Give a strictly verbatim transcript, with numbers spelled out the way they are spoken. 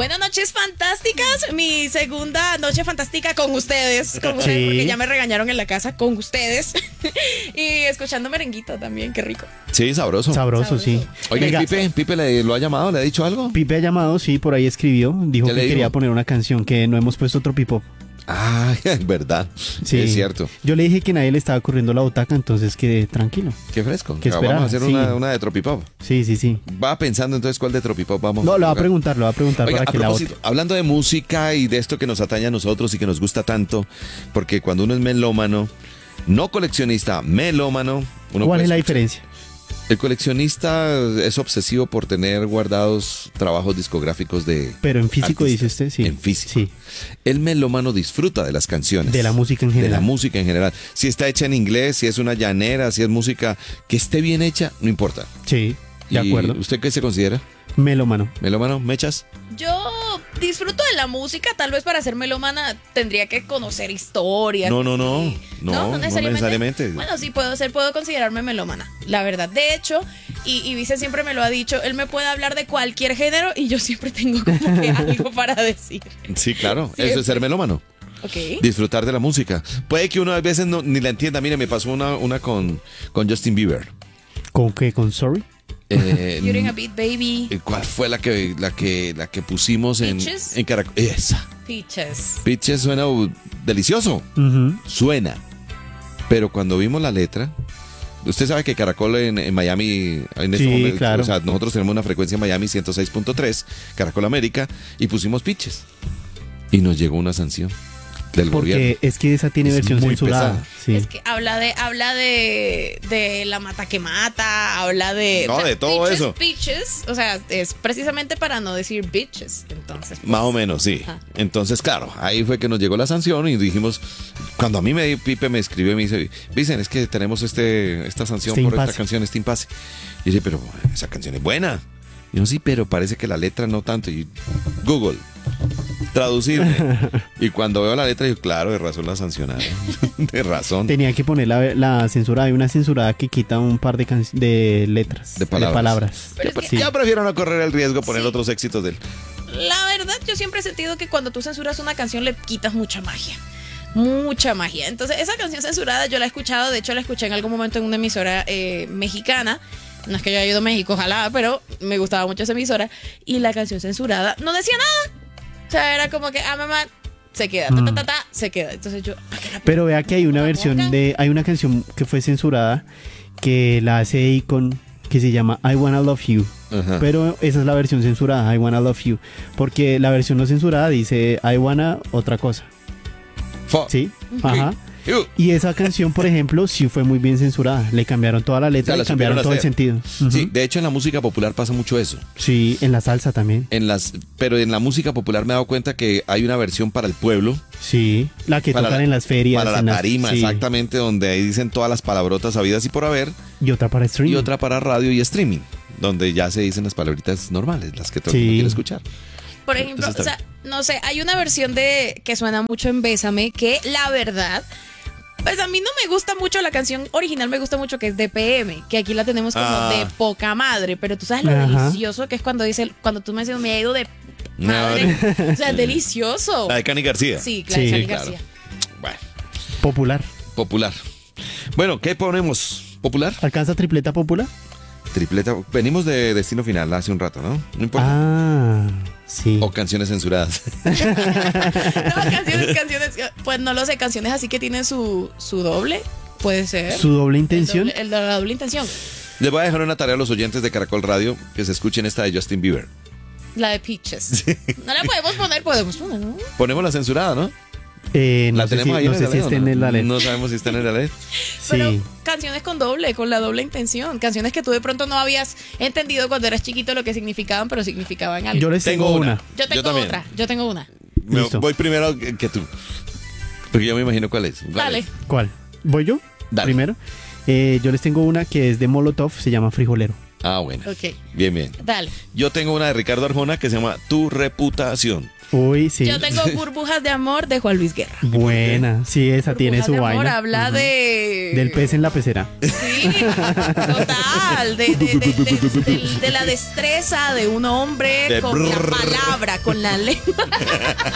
Buenas noches fantásticas, mi segunda noche fantástica con ustedes, con ustedes Sí. porque ya me regañaron en la casa con ustedes y escuchando merenguito también, qué rico. Sí, sabroso. Sabroso, Sabroso. sí. Oiga, Venga, Pipe, Pipe le, ¿lo ha llamado? ¿Le ha dicho algo? Pipe ha llamado, sí, por ahí escribió. Dijo ¿Qué que le dijo? quería poner una canción, que no hemos puesto Tropipop. Ah, es verdad. Sí. Es cierto. Yo le dije que nadie le estaba corriendo la butaca, entonces que tranquilo. Qué fresco. ¿Qué Ya, vamos esperaba? a hacer Sí. una, una de Tropipop. Sí, sí, sí. Va pensando entonces cuál de Tropipop vamos No, a lo va a tocar. preguntar, lo va a preguntar Oiga, para a que la propósito, vote. hablando de música y de esto que nos atañe a nosotros y que nos gusta tanto, porque cuando uno es melómano, no coleccionista, melómano, uno ¿Cuál puede es la escuchar. diferencia? El coleccionista es obsesivo por tener guardados trabajos discográficos de Pero en físico artistas. dice usted, sí. En físico. Sí, El melómano disfruta de las canciones. de la música en De la general. música en general. Si está hecha en inglés, si es una llanera, si es música que esté bien hecha, no importa. Sí, de ¿Y acuerdo. ¿Usted qué se considera? Melómano. ¿Melómano? ¿Mechas? Yo disfruto de la música, tal vez para ser melómana tendría que conocer historias. No, no, no. y- No, no necesariamente. Bueno, sí puedo ser, puedo considerarme melómana, la verdad. De hecho, y, y Vice siempre me lo ha dicho, él me puede hablar de cualquier género y yo siempre tengo como que algo para decir. Sí, claro. Sí, Eso es ser melómano. Ok. Disfrutar de la música. Puede que uno a veces no, ni la entienda. Mire, me pasó una, una con, con Justin Bieber. ¿Con qué? ¿Con Sorry? Eh, You're in a beat, baby. ¿Cuál fue la que, la que, la que pusimos en, Peaches. en Caracol? Esa. Peaches. Peaches suena uh, delicioso. Ujú. Suena. Pero cuando vimos la letra, usted sabe que Caracol en, en Miami, en este Sí, momento, claro. o sea, nosotros tenemos una frecuencia en Miami ciento seis punto tres, Caracol América, y pusimos Peaches. Y nos llegó una sanción del gobierno. Porque es que esa tiene Es versión muy censurada. pesada. Sí. Es que habla de, habla de, de la mata que mata, habla de. No, de todo peaches, eso. Peaches, o sea, es precisamente para no decir bitches. Entonces. pues, Más o menos, sí. Ajá. Entonces, claro, ahí fue que nos llegó la sanción y dijimos, cuando a mí me Pipe me escribió y me dice, dicen, es que tenemos este esta sanción Este por impasse. esta canción, este impasse. Y dice, pero esa canción es buena. Y yo, sí, pero parece que la letra no tanto. Y Google, traducirme. Y cuando veo la letra, digo, claro, de razón la sancionaron. De razón. Tenía que poner la, la censurada. Hay una censurada que quita un par de, can- de letras. De palabras. Pero Ya, es que- ya prefiero no correr el riesgo de poner Sí. otros éxitos de él. La verdad, yo siempre he sentido que cuando tú censuras una canción le quitas mucha magia. Mucha magia. Entonces, esa canción censurada yo la he escuchado, de hecho la escuché en algún momento en una emisora eh, mexicana. No es que yo haya ido a México, ojalá, pero me gustaba mucho esa emisora. Y la canción censurada no decía nada. O sea, era como que, ah, mamá, se queda, ta, ta, ta, ta, se queda. Entonces yo, ¿para qué la Pero vea que hay una la versión boca? de. Hay una canción que fue censurada que la hace Akon que se llama I Wanna Love You. Ajá. Pero esa es la versión censurada, I Wanna Love You. Porque la versión no censurada dice I Wanna otra cosa. Fo- ¿Sí? Ajá. Iu. Y esa canción, por ejemplo, sí fue muy bien censurada. Le cambiaron toda la letra O sea, la y cambiaron supieron todo el hacer. sentido. Ujú. Sí, de hecho en la música popular pasa mucho eso. Sí, en la salsa también. En las, pero en la música popular me he dado cuenta que hay una versión para el pueblo, Sí, la que para tocan la- en las ferias. para la en las- tarima, sí. exactamente, donde ahí dicen todas las palabrotas habidas y por haber, Y otra para streaming. y otra para radio y streaming, donde ya se dicen las palabritas normales, las que todo el Sí. mundo quiere escuchar. Por ejemplo, Eso está o sea, no sé, hay una versión de que suena mucho en Bésame que la verdad, pues a mí no me gusta mucho la canción original, me gusta mucho que es de P M, que aquí la tenemos como Ah. de poca madre, pero tú sabes lo Ajá. delicioso que es cuando dice, cuando tú me dices me ha ido de madre, o sea, delicioso. La de Cani García. Sí, claro, Sí, Cani claro. García. Bueno, Popular. popular. Bueno, ¿qué ponemos? ¿Popular? ¿Alcanza tripleta popular? Tripleta. Venimos de Destino Final hace un rato, ¿no? No importa. Ah, sí. O canciones censuradas. No, canciones, canciones, pues no lo sé, canciones así que tienen su, su doble, puede ser. Su doble El intención. doble- el de la doble intención. Les voy a dejar una tarea a los oyentes de Caracol Radio que se escuchen esta de Justin Bieber. La de Peaches. No la podemos poner, podemos poner, ¿no? Ponemos la censurada, ¿no? Eh, no la sé tenemos si, ahí no en sé el si Dalet, está ¿o no? en la letra. No sabemos si está en el Dalet. Pero Sí. canciones con doble, con la doble intención. Canciones que tú de pronto no habías entendido cuando eras chiquito lo que significaban, pero significaban algo. Yo les tengo, Tengo una. una. Yo tengo yo también. otra, yo tengo una. Me- Listo. voy primero que que tú. Porque yo me imagino cuál es. ¿Cuál Dale. es? ¿Cuál? ¿Voy yo? Dale. Primero. Eh, yo les tengo una que es de Molotov, se llama Frijolero. Ah, bueno. Ok, Bien, bien. dale. Yo tengo una de Ricardo Arjona que se llama Tu reputación. Uy, sí. Yo tengo Burbujas de Amor de Juan Luis Guerra. Buena. Sí, esa tiene Burbujas su de Amor vaina. habla Ujú. de... Del pez en la pecera. Sí, total. De, de- de- de- de- de la destreza de un hombre De con la brrr. palabra, con la lengua.